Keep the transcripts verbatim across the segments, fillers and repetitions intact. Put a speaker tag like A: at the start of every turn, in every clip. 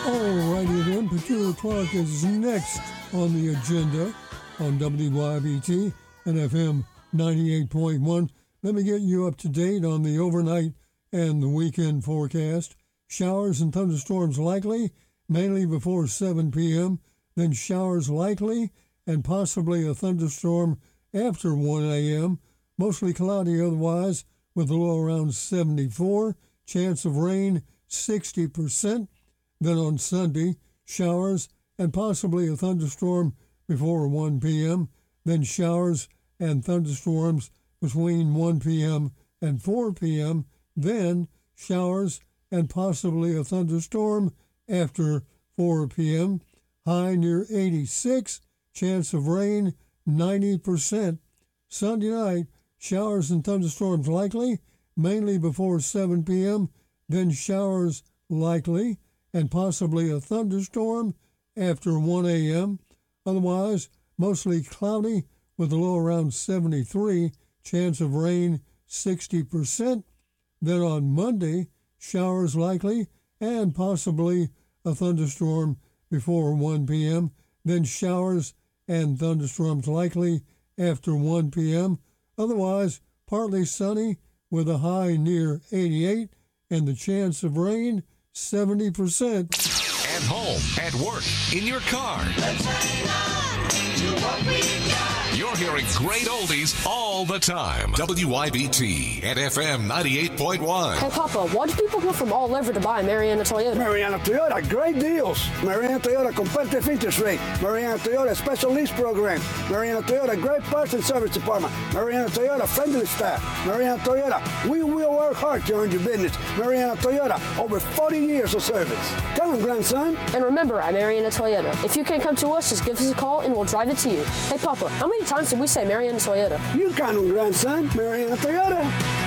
A: Alrighty then, Petula Clark is next on the agenda on W Y B T and F M ninety-eight point one. Let me get you up to date on the overnight and the weekend forecast. Showers and thunderstorms likely, mainly before seven p.m., then showers likely and possibly a thunderstorm after one a.m., mostly cloudy otherwise with a low around seventy-four, chance of rain sixty percent. Then on Sunday, showers and possibly a thunderstorm before one p.m., then showers and thunderstorms between one p.m. and four p.m., then showers and possibly a thunderstorm after four p.m., high near eighty-six, chance of rain ninety percent. Sunday night, showers and thunderstorms likely, mainly before seven p.m., then showers likely, and possibly a thunderstorm after one a.m. Otherwise, mostly cloudy with a low around seventy-three, chance of rain sixty percent. Then on Monday, showers likely and possibly a thunderstorm before one p.m., then showers and thunderstorms likely after one p.m. Otherwise, partly sunny with a high near eighty-eight and the chance of rain seventy percent.
B: At home, at work, in your car.
C: Let's hang on to what we got.
B: You're hearing great oldies all the time. W Y B T at F M ninety-eight point one.
D: Hey, Papa, why do people go from all over to buy Mariana Toyota?
E: Mariana Toyota, great deals. Mariana Toyota, competitive interest rate. Mariana Toyota, special lease program. Mariana Toyota, great parts and service department. Mariana Toyota, friendly staff. Mariana Toyota, we will work hard to earn your business. Mariana Toyota, over forty years of service. Come on, grandson.
D: And remember, at Mariana Toyota, if you can't come to us, just give us a call and we'll drive it to you. Hey, Papa, how many times did we say Mariana Toyota?
E: You count on, grandson. Mariana Toyota.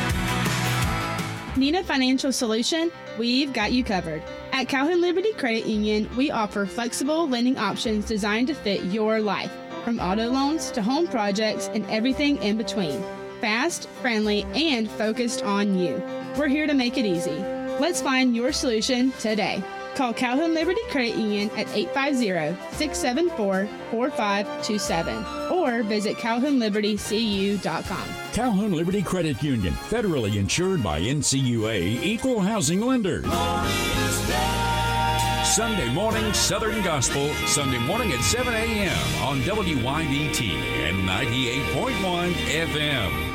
F: Need a financial solution? We've got you covered. At Calhoun Liberty Credit Union, we offer flexible lending options designed to fit your life, from auto loans to home projects and everything in between. Fast, friendly, and focused on you. We're here to make it easy. Let's find your solution today. Call Calhoun Liberty Credit Union at eight five zero, six seven four, four five two seven or visit calhoun liberty c u dot com.
G: Calhoun Liberty Credit Union, federally insured by N C U A, Equal Housing Lender. Sunday morning Southern Gospel, Sunday morning at seven a.m. on W Y B T and ninety-eight point one F M.